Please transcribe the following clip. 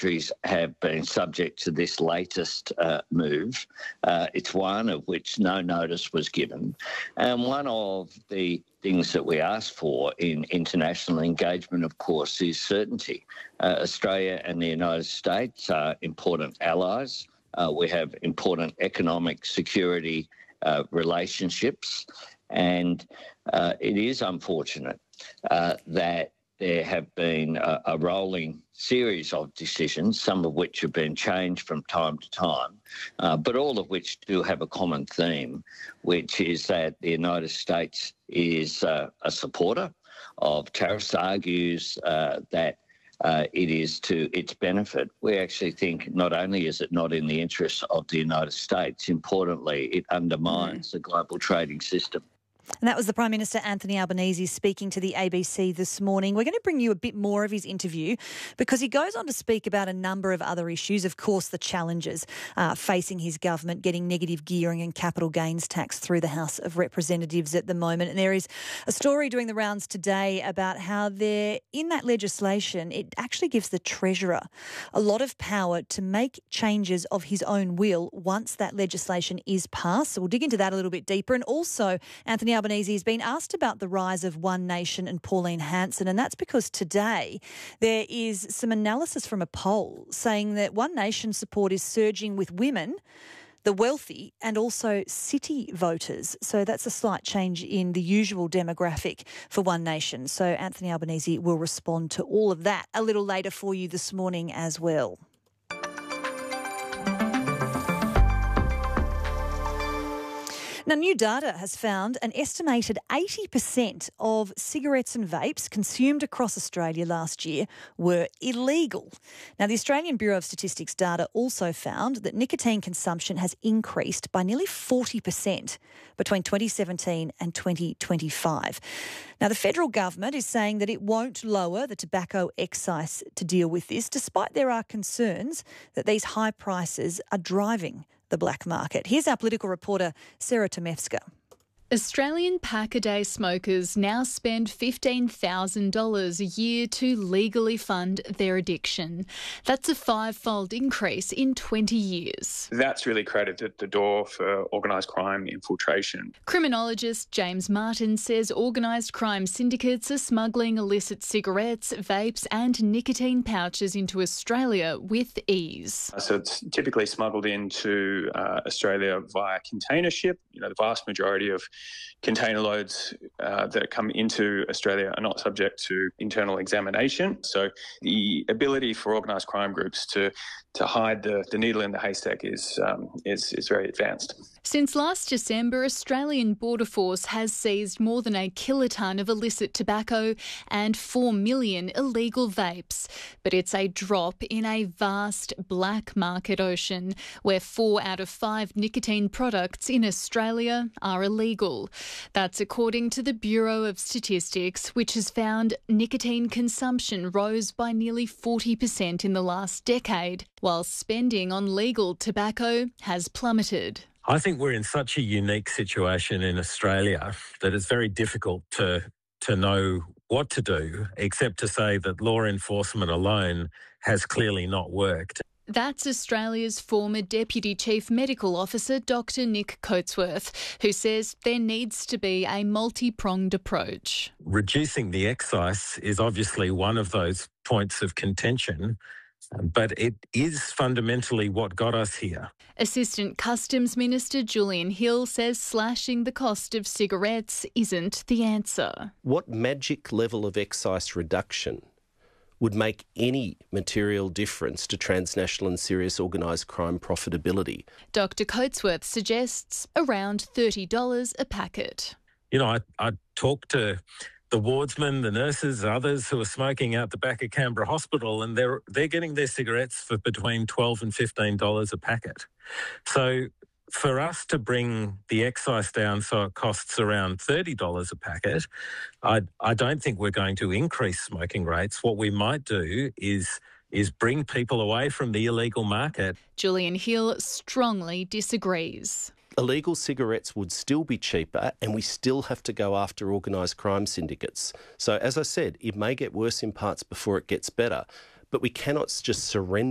countries have been subject to this latest move. It's one of which no notice was given. And one of the things that we ask for in international engagement, of course, is certainty. Australia and the United States are important allies. We have important economic security relationships, and it is unfortunate that there have been a rolling series of decisions, some of which have been changed from time to time, but all of which do have a common theme, which is that the United States is a supporter of tariffs, argues that it is to its benefit. We actually think not only is it not in the interests of the United States, importantly, it undermines the global trading system. And that was the Prime Minister Anthony Albanese speaking to the ABC this morning. We're going to bring you a bit more of his interview because he goes on to speak about a number of other issues. Of course, the challenges facing his government, getting negative gearing and capital gains tax through the House of Representatives at the moment. And there is a story doing the rounds today about how in that legislation, it actually gives the Treasurer a lot of power to make changes of his own will once that legislation is passed. So we'll dig into that a little bit deeper. And also, Anthony Albanese has been asked about the rise of One Nation and Pauline Hanson, and that's because today there is some analysis from a poll saying that One Nation support is surging with women, the wealthy, and also city voters. So that's a slight change in the usual demographic for One Nation. So Anthony Albanese will respond to all of that a little later for you this morning as well. Now, new data has found an estimated 80% of cigarettes and vapes consumed across Australia last year were illegal. Now, the Australian Bureau of Statistics data also found that nicotine consumption has increased by nearly 40% between 2017 and 2025. Now, the federal government is saying that it won't lower the tobacco excise to deal with this, despite there are concerns that these high prices are driving the black market. Here's our political reporter, Sarah Tomevska. Australian pack-a-day smokers now spend $15,000 a year to legally fund their addiction. That's a five-fold increase in 20 years. That's really created the door for organised crime infiltration. Criminologist James Martin says organised crime syndicates are smuggling illicit cigarettes, vapes and nicotine pouches into Australia with ease. So it's typically smuggled into Australia via container ship. The vast majority of container loads that come into Australia are not subject to internal examination. So the ability for organised crime groups to hide the needle in the haystack is very advanced. Since last December, Australian Border Force has seized more than a kilotonne of illicit tobacco and 4 million illegal vapes. But it's a drop in a vast black market ocean where 4 out of 5 nicotine products in Australia are illegal. That's according to the Bureau of Statistics, which has found nicotine consumption rose by nearly 40% in the last decade, while spending on legal tobacco has plummeted. I think we're in such a unique situation in Australia that it's very difficult to know what to do, except to say that law enforcement alone has clearly not worked. That's Australia's former Deputy Chief Medical Officer, Dr Nick Coatsworth, who says there needs to be a multi-pronged approach. Reducing the excise is obviously one of those points of contention, but it is fundamentally what got us here. Assistant Customs Minister Julian Hill says slashing the cost of cigarettes isn't the answer. What magic level of excise reduction would make any material difference to transnational and serious organised crime profitability? Dr Coatsworth suggests around $30 a packet. I talked to the wardsmen, the nurses, others who are smoking out the back of Canberra Hospital, and they're getting their cigarettes for between $12 and $15 a packet. So for us to bring the excise down so it costs around $30 a packet, I don't think we're going to increase smoking rates. What we might do is bring people away from the illegal market. Julian Hill strongly disagrees. Illegal cigarettes would still be cheaper and we still have to go after organised crime syndicates. So, as I said, it may get worse in parts before it gets better, but we cannot just surrender